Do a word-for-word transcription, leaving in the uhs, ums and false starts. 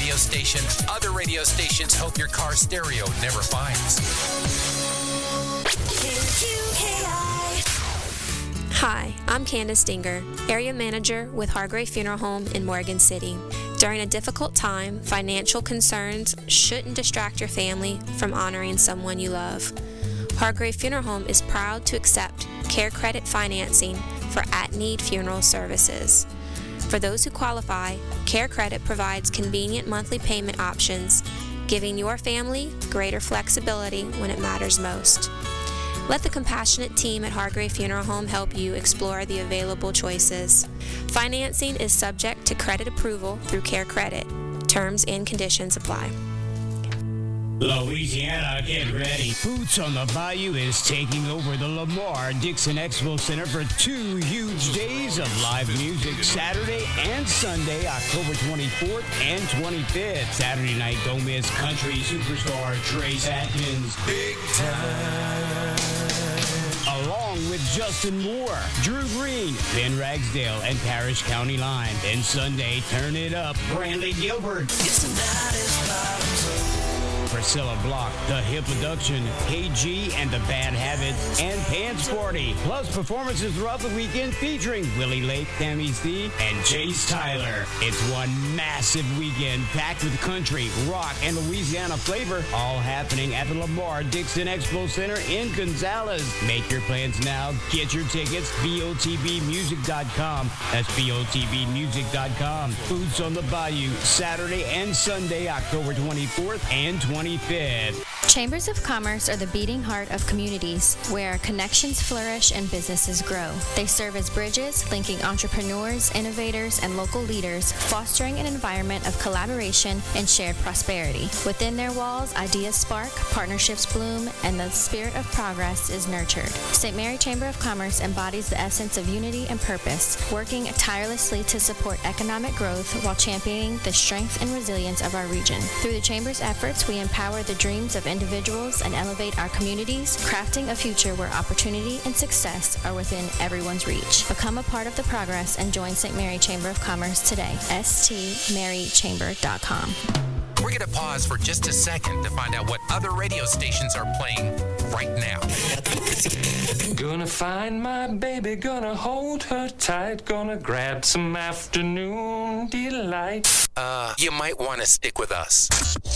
radio station other radio stations hope your car stereo never finds. Hi, I'm Candace Dinger, Area Manager with Hargrave Funeral Home in Morgan City. During a difficult time, financial concerns shouldn't distract your family from honoring someone you love. Hargrave Funeral Home is proud to accept Care Credit financing for at-need funeral services. For those who qualify, Care Credit provides convenient monthly payment options, giving your family greater flexibility when it matters most. Let the compassionate team at Hargrave Funeral Home help you explore the available choices. Financing is subject to credit approval through Care Credit. Terms and conditions apply. Louisiana, get ready. Boots on the Bayou is taking over the Lamar Dixon Expo Center for two huge days of live music, Saturday and Sunday, October twenty-fourth and twenty-fifth. Saturday night, don't miss country superstar Trace Atkins. Big time. Along with Justin Moore, Drew Green, Ben Ragsdale, and Parish County Line. Then Sunday, turn it up, Brantley Gilbert. It's the night is bottoms up. Priscilla Block, The Hip Abduction, K G and the Bad Habits, and Pants Party. Plus performances throughout the weekend featuring Willie Lake, Tammy C, and Chase Tyler. It's one massive weekend packed with country, rock, and Louisiana flavor, all happening at the Lamar Dixon Expo Center in Gonzales. Make your plans now. Get your tickets, B O T B music dot com. That's B O T B music dot com. Boots on the Bayou, Saturday and Sunday, October twenty-fourth and twenty-fifth. Chambers of Commerce are the beating heart of communities where connections flourish and businesses grow. They serve as bridges linking entrepreneurs, innovators, and local leaders, fostering an environment of collaboration and shared prosperity. Within their walls, ideas spark, partnerships bloom, and the spirit of progress is nurtured. Saint Mary Chamber of Commerce embodies the essence of unity and purpose, working tirelessly to support economic growth while championing the strength and resilience of our region. Through the Chamber's efforts, we empower the dreams of individuals and elevate our communities, crafting a future where opportunity and success are within everyone's reach. Become a part of the progress and join Saint Mary Chamber of Commerce today. S T mary chamber dot com. We're going to pause for just a second to find out what other radio stations are playing right now. Gonna find my baby, gonna hold her tight, gonna grab some afternoon delight. Uh, you might want to stick with us.